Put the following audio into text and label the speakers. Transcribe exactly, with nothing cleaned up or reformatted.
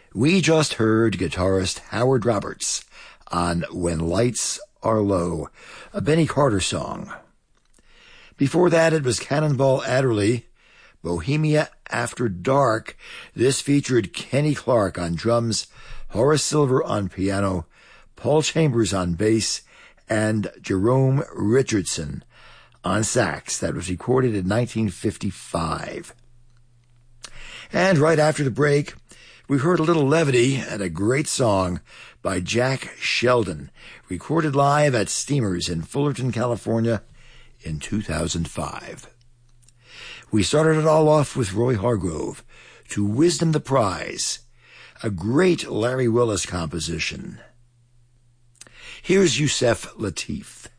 Speaker 1: We just heard guitarist Howard Roberts on When Lights Are Low, a Benny Carter song. Before that, it was Cannonball Adderley, Bohemia After Dark. This featured Kenny Clark on drums, Horace Silver on piano, Paul Chambers on bass, and Jerome Richardson on sax. That was recorded in nineteen fifty-five. And right after the break, we heard a little levity and a great song by Jack Sheldon, recorded live at Steamers in Fullerton, California in two thousand five. We started it all off with Roy Hargrove, To Wisdom the Prize, a great Larry Willis composition. Here's Yusef Lateef.